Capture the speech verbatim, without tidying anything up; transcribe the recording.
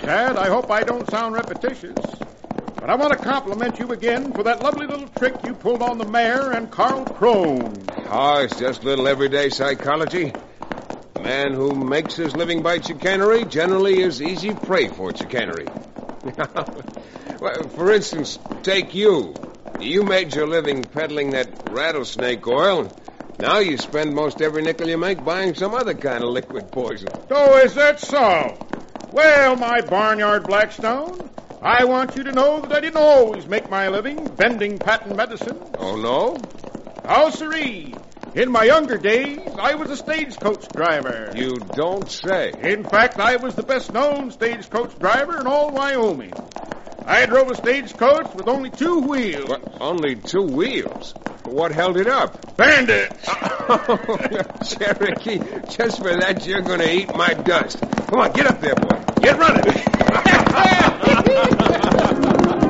Chad. I hope I don't sound repetitious. But I want to compliment you again for that lovely little trick you pulled on the mayor and Carl Crone. Oh, it's just little everyday psychology. A man who makes his living by chicanery generally is easy prey for chicanery. Well, for instance, take you. You made your living peddling that rattlesnake oil. Now you spend most every nickel you make buying some other kind of liquid poison. Oh, is that so? Well, my barnyard Blackstone, I want you to know that I didn't always make my living vending patent medicine. Oh, no? Oh, siree. In my younger days, I was a stagecoach driver. You don't say. In fact, I was the best-known stagecoach driver in all Wyoming. I drove a stagecoach with only two wheels. What? Only two wheels? What held it up? Bandits! Oh, Cherokee, just for that, you're going to eat my dust. Come on, get up there, boy. Get running.